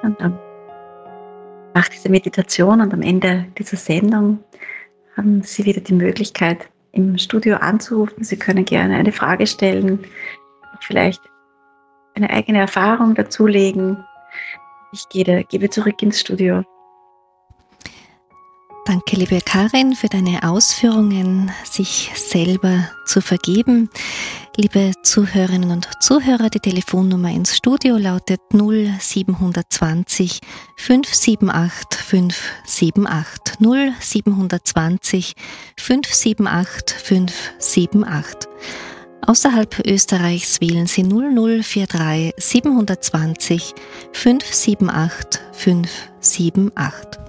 Und dann nach dieser Meditation und am Ende dieser Sendung haben Sie wieder die Möglichkeit, im Studio anzurufen. Sie können gerne eine Frage stellen, vielleicht eine eigene Erfahrung dazulegen. Ich gebe zurück ins Studio. Danke, liebe Karin, für deine Ausführungen, sich selber zu vergeben. Liebe Zuhörerinnen und Zuhörer, die Telefonnummer ins Studio lautet 0720 578 578 0720 578 578. Außerhalb Österreichs wählen Sie 0043 720 578 578.